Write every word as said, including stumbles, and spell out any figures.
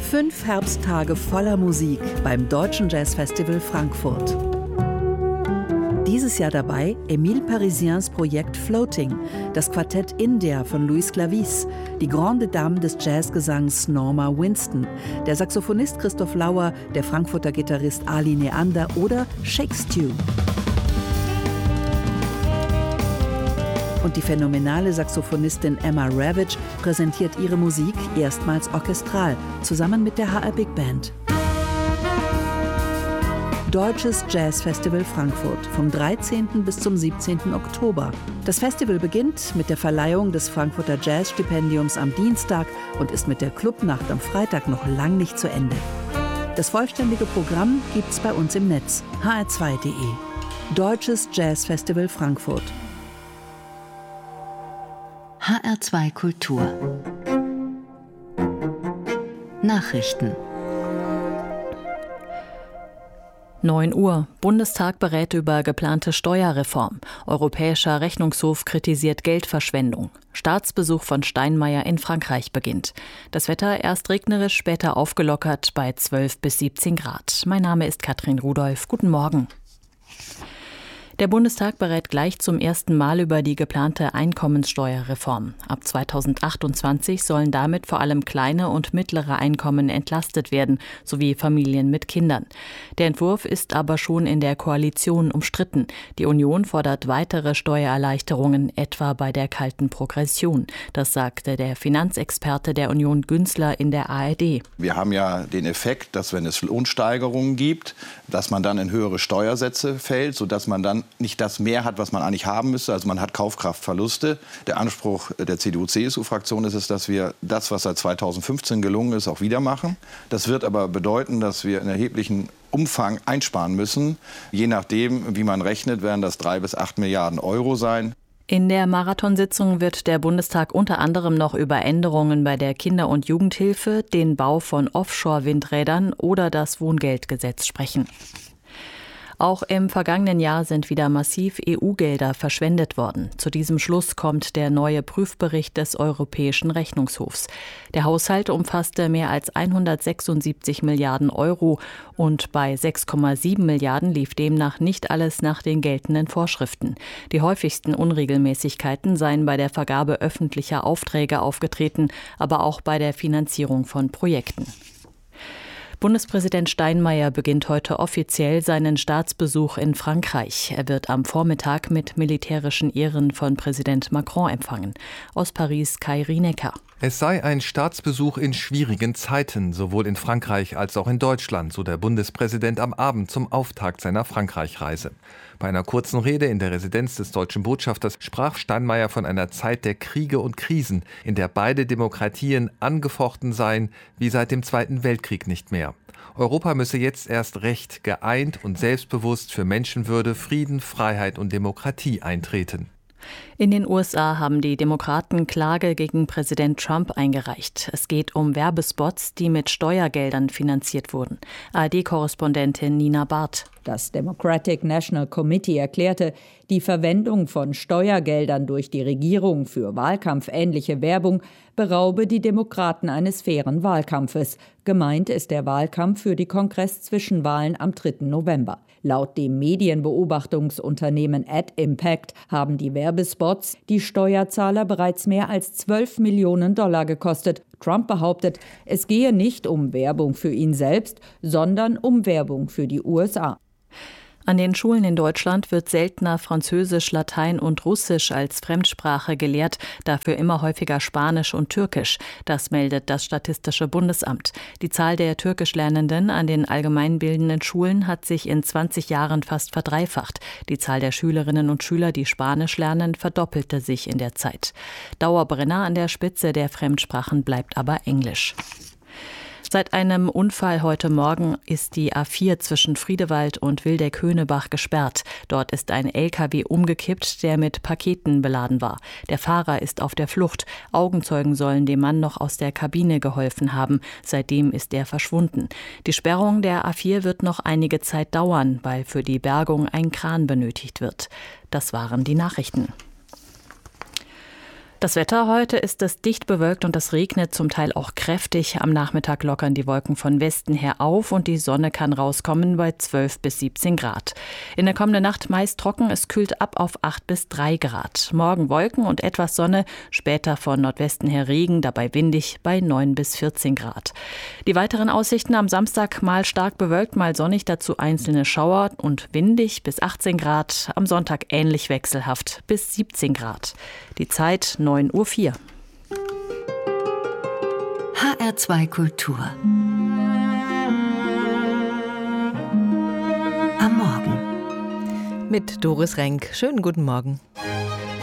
Fünf Herbsttage voller Musik beim Deutschen Jazzfestival Frankfurt. Dieses Jahr dabei Émile Parisiens Projekt Floating, das Quartett India von Luis Clavis, die Grande Dame des Jazzgesangs Norma Winston, der Saxophonist Christoph Lauer, der Frankfurter Gitarrist Ali Neander oder Shake Stew. Und die phänomenale Saxophonistin Emma Ravitch präsentiert ihre Musik erstmals orchestral, zusammen mit der H R Big Band. Deutsches Jazzfestival Frankfurt vom dreizehnten bis zum siebzehnten Oktober. Das Festival beginnt mit der Verleihung des Frankfurter Jazzstipendiums am Dienstag und ist mit der Clubnacht am Freitag noch lang nicht zu Ende. Das vollständige Programm gibt's bei uns im Netz h r zwei punkt de. Deutsches Jazzfestival Frankfurt. H R zwei Kultur Nachrichten. neun Uhr. Bundestag berät über geplante Steuerreform. Europäischer Rechnungshof kritisiert Geldverschwendung. Staatsbesuch von Steinmeier in Frankreich beginnt. Das Wetter erst regnerisch, später aufgelockert bei zwölf bis siebzehn Grad. Mein Name ist Katrin Rudolph. Guten Morgen. Der Bundestag berät gleich zum ersten Mal über die geplante Einkommenssteuerreform. Ab zweitausendachtundzwanzig sollen damit vor allem kleine und mittlere Einkommen entlastet werden, sowie Familien mit Kindern. Der Entwurf ist aber schon in der Koalition umstritten. Die Union fordert weitere Steuererleichterungen, etwa bei der kalten Progression. Das sagte der Finanzexperte der Union Günzler in der A R D. Wir haben ja den Effekt, dass wenn es Lohnsteigerungen gibt, dass man dann in höhere Steuersätze fällt, sodass man dann nicht das mehr hat, was man eigentlich haben müsste. Also man hat Kaufkraftverluste. Der Anspruch der C D U-C S U-Fraktion ist es, dass wir das, was seit zweitausendfünfzehn gelungen ist, auch wieder machen. Das wird aber bedeuten, dass wir in erheblichen Umfang einsparen müssen. Je nachdem, wie man rechnet, werden das drei bis acht Milliarden Euro sein. In der Marathonsitzung wird der Bundestag unter anderem noch über Änderungen bei der Kinder- und Jugendhilfe, den Bau von Offshore-Windrädern oder das Wohngeldgesetz sprechen. Auch im vergangenen Jahr sind wieder massiv E U-Gelder verschwendet worden. Zu diesem Schluss kommt der neue Prüfbericht des Europäischen Rechnungshofs. Der Haushalt umfasste mehr als hundertsechsundsiebzig Milliarden Euro und bei sechs Komma sieben Milliarden lief demnach nicht alles nach den geltenden Vorschriften. Die häufigsten Unregelmäßigkeiten seien bei der Vergabe öffentlicher Aufträge aufgetreten, aber auch bei der Finanzierung von Projekten. Bundespräsident Steinmeier beginnt heute offiziell seinen Staatsbesuch in Frankreich. Er wird am Vormittag mit militärischen Ehren von Präsident Macron empfangen. Aus Paris Kai Rienecker. Es sei ein Staatsbesuch in schwierigen Zeiten, sowohl in Frankreich als auch in Deutschland, so der Bundespräsident am Abend zum Auftakt seiner Frankreich-Reise. Bei einer kurzen Rede in der Residenz des deutschen Botschafters sprach Steinmeier von einer Zeit der Kriege und Krisen, in der beide Demokratien angefochten seien, wie seit dem Zweiten Weltkrieg nicht mehr. Europa müsse jetzt erst recht geeint und selbstbewusst für Menschenwürde, Frieden, Freiheit und Demokratie eintreten. In den U S A haben die Demokraten Klage gegen Präsident Trump eingereicht. Es geht um Werbespots, die mit Steuergeldern finanziert wurden. A R D-Korrespondentin Nina Barth. Das Democratic National Committee erklärte, die Verwendung von Steuergeldern durch die Regierung für wahlkampfähnliche Werbung beraube die Demokraten eines fairen Wahlkampfes. Gemeint ist der Wahlkampf für die Kongress-Zwischenwahlen am dritten November. Laut dem Medienbeobachtungsunternehmen AdImpact haben die Werbespots die Steuerzahler bereits mehr als zwölf Millionen Dollar gekostet. Trump behauptet, es gehe nicht um Werbung für ihn selbst, sondern um Werbung für die U S A. An den Schulen in Deutschland wird seltener Französisch, Latein und Russisch als Fremdsprache gelehrt, dafür immer häufiger Spanisch und Türkisch. Das meldet das Statistische Bundesamt. Die Zahl der Türkischlernenden an den allgemeinbildenden Schulen hat sich in zwanzig Jahren fast verdreifacht. Die Zahl der Schülerinnen und Schüler, die Spanisch lernen, verdoppelte sich in der Zeit. Dauerbrenner an der Spitze der Fremdsprachen bleibt aber Englisch. Seit einem Unfall heute Morgen ist die A vier zwischen Friedewald und Wildeck-Höhnebach gesperrt. Dort ist ein L K W umgekippt, der mit Paketen beladen war. Der Fahrer ist auf der Flucht. Augenzeugen sollen dem Mann noch aus der Kabine geholfen haben. Seitdem ist er verschwunden. Die Sperrung der A vier wird noch einige Zeit dauern, weil für die Bergung ein Kran benötigt wird. Das waren die Nachrichten. Das Wetter heute ist es dicht bewölkt und es regnet zum Teil auch kräftig. Am Nachmittag lockern die Wolken von Westen her auf und die Sonne kann rauskommen bei zwölf bis siebzehn Grad. In der kommenden Nacht meist trocken, es kühlt ab auf acht bis drei Grad. Morgen Wolken und etwas Sonne, später von Nordwesten her Regen, dabei windig bei neun bis vierzehn Grad. Die weiteren Aussichten: am Samstag mal stark bewölkt, mal sonnig, dazu einzelne Schauer und windig bis achtzehn Grad. Am Sonntag ähnlich wechselhaft bis siebzehn Grad. Die Zeit neun Uhr vier. H R zwei Kultur. Am Morgen. Mit Doris Renk. Schönen guten Morgen.